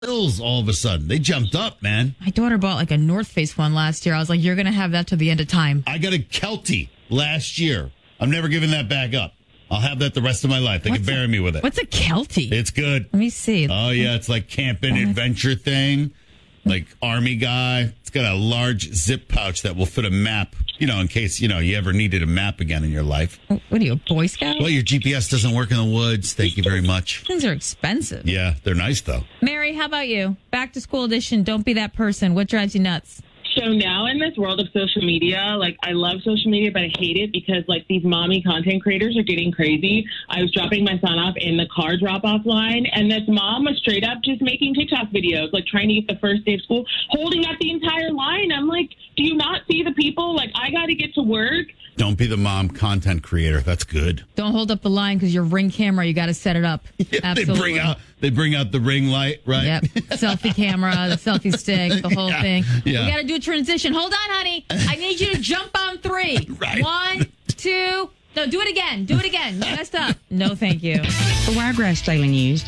Bills all of a sudden. They jumped up, man. My daughter bought like a North Face one last year. I was like, you're going to have that to the end of time. I got a Kelty last year. I'm never giving that back up. I'll have that the rest of my life. They can bury me with it. What's a Kelty? It's good. Let me see. Oh, yeah. It's like camping adventure thing. Like Army guy. It's got a large zip pouch that will fit a map, in case, you ever needed a map again in your life. What are you, a Boy Scout? Well, your GPS doesn't work in the woods. Thank you very much. Things are expensive. Yeah, they're nice, though. Mary, how about you? Back to school edition. Don't be that person. What drives you nuts? So now in this world of social media, I love social media, but I hate it because these mommy content creators are getting crazy. I was dropping my son off in the car drop-off line, and this mom was straight up just making TikTok videos, trying to get the first day of school, holding up the entire line. I'm like, do you not see the people? I got to get to work. Don't be the mom content creator. That's good. Don't hold up the line because your Ring camera, you got to set it up. Yeah, Absolutely. They bring out the ring light, right? Yep. Selfie camera, the selfie stick, the whole thing. Yeah. We got to do a transition. Hold on, honey. I need you to jump on 3. Right. 1, 2. No, do it again. Do it again. You messed up. No, thank you. For Wiregrass Daily News,